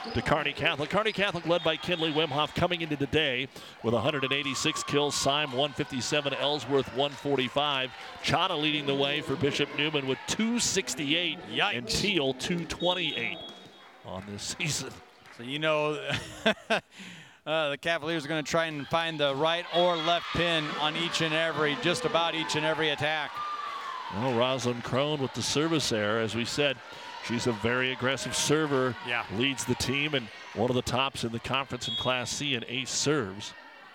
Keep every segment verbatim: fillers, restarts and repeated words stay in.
to Kearney Catholic. Kearney Catholic led by Kinley Wimhoff coming into the day with one hundred eighty-six kills. Syme one fifty-seven, Ellsworth one forty-five. Chata leading the way for Bishop Neumann with two sixty-eight. Yikes. And Teal two twenty-eight on this season. So you know uh, the Cavaliers are going to try and find the right or left pin on each and every, just about each and every attack. Well, Rosalind Crone with the service error. As we said, she's a very aggressive server. Yeah. Leads the team and one of the tops in the conference in Class C in ace serves.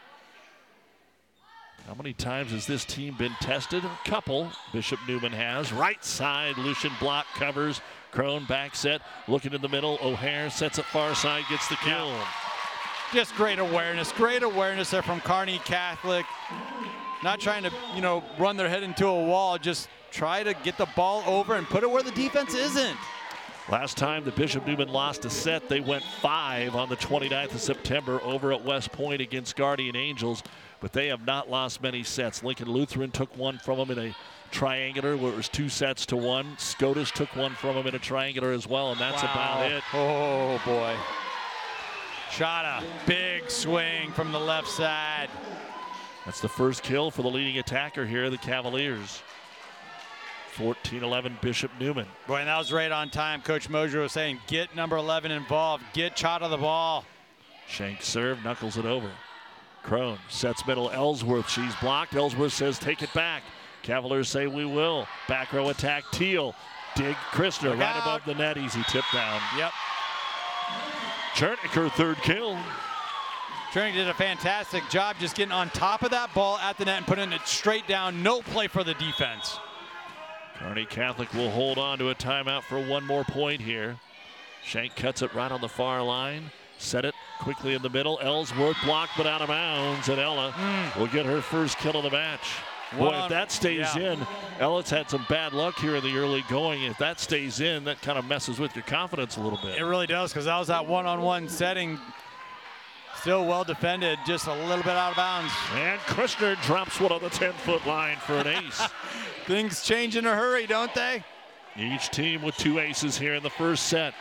How many times has this team been tested? A couple. Bishop Neumann has. Right side, Lucian block covers. Crone back set, looking in the middle. O'Hare sets it far side, gets the kill. Yeah. Just great awareness, great awareness there from Kearney Catholic. Not trying to, you know, run their head into a wall, just try to get the ball over and put it where the defense isn't. Last time the Bishop Neumann lost a set, they went five on the twenty-ninth of September over at West Point against Guardian Angels, but they have not lost many sets. Lincoln Lutheran took one from them in a triangular where it was two sets to one. Scotus took one from them in a triangular as well, and that's Wow. about it. Oh, boy. Chata, big swing from the left side. That's the first kill for the leading attacker here, the Cavaliers. fourteen eleven Bishop Neumann. Boy, and that was right on time. Coach Mosier was saying, get number eleven involved, get Chata the ball. Shank serve, knuckles it over. Crone sets middle, Ellsworth, she's blocked. Ellsworth says take it back. Cavaliers say we will. Back row attack, Teal. Dig Christner Look right out. above the net, easy tip down. Yep. Chernick, her third kill. Chernick did a fantastic job just getting on top of that ball at the net and putting it straight down. No play for the defense. Kearney Catholic will hold on to a timeout for one more point here. Shank cuts it right on the far line. Set it quickly in the middle. Ellsworth blocked but out of bounds, and Ella Mm. will get her first kill of the match. Boy, One if on- that stays yeah. in, Ella's had some bad luck here in the early going. If that stays in, that kind of messes with your confidence a little bit. It really does, because that was that one-on-one setting. Still well defended, just a little bit out of bounds. And Christner drops one on the ten-foot line for an ace. Things change in a hurry, don't they? Each team with two aces here in the first set.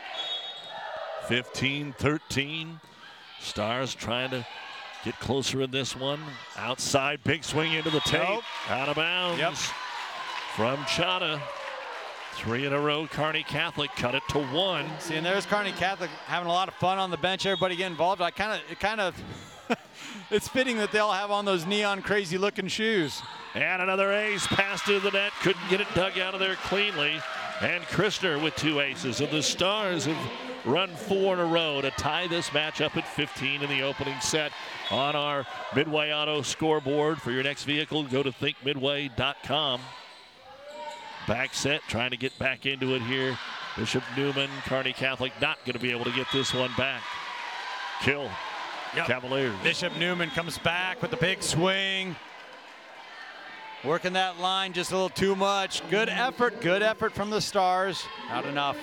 fifteen thirteen. Stars trying to get closer in this one. Outside, big swing into the tape. Nope. Out of bounds. Yep. From Chata. Three in a row, Kearney Catholic cut it to one. See, and there's Kearney Catholic having a lot of fun on the bench. Everybody get involved. I kind of, it kind of, it's fitting that they all have on those neon crazy looking shoes. And another ace passed to the net. Couldn't get it dug out of there cleanly. And Christner with two aces. And the Stars have run four in a row to tie this match up at fifteen in the opening set. On our Midway Auto scoreboard for your next vehicle, go to think midway dot com. Back set, trying to get back into it here. Bishop Neumann, Kearney Catholic not going to be able to get this one back. Kill. Yep. Cavaliers. Bishop Neumann comes back with the big swing. Working that line just a little too much. Good effort, good effort from the Stars. Not enough.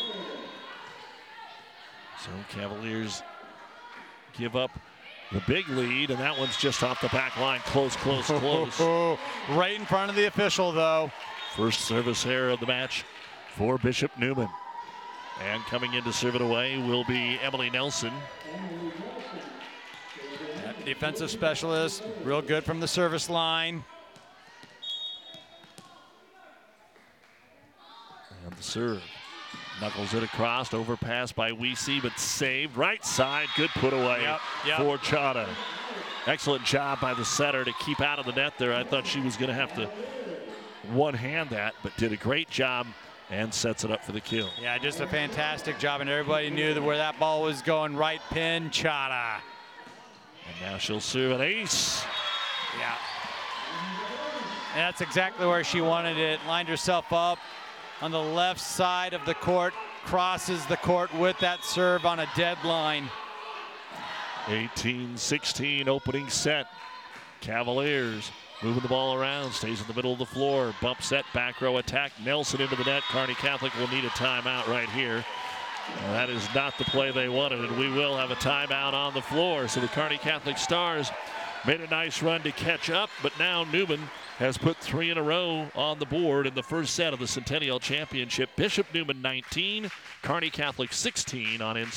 So Cavaliers give up the big lead, and that one's just off the back line. Close, close, close. Right in front of the official, though. First service error of the match for Bishop Neumann. And coming in to serve it away will be Emily Nelson. That defensive specialist, real good from the service line. And the serve. Knuckles it across, overpass by Weesey, but saved. Right side, good put away Yep, yep. for Chata. Excellent job by the setter to keep out of the net there. I thought she was going to have to one-hand that, but did a great job and sets it up for the kill. Yeah, just a fantastic job, and everybody knew that where that ball was going. Right pin, Chata. And now she'll serve an ace. Yeah. And that's exactly where she wanted it. Lined herself up on the left side of the court, crosses the court with that serve on a deadline. eighteen sixteen opening set. Cavaliers moving the ball around, stays in the middle of the floor. Bump set, back row attack. Nelson into the net. Kearney Catholic will need a timeout right here. Well, that is not the play they wanted, and we will have a timeout on the floor. So the Kearney Catholic Stars made a nice run to catch up, but now Neumann has put three in a row on the board in the first set of the Centennial Championship. Bishop Neumann nineteen, Kearney Catholic sixteen on Inside.